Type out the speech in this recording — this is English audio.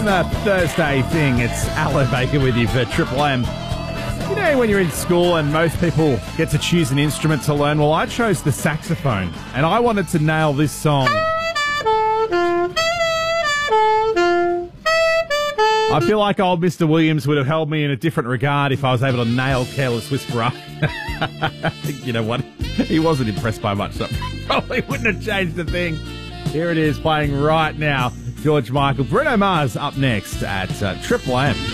a Thursday thing. It's Alan Baker with you for Triple M. You know, when you're in school and most people get to choose an instrument to learn, well, I chose the saxophone, and I wanted to nail this song. I feel like old Mr. Williams would have held me in a different regard if I was able to nail Careless Whisperer. You know what? He wasn't impressed by much, so probably wouldn't have changed a thing. Here it is playing right now. George Michael. Bruno Mars up next at Triple M.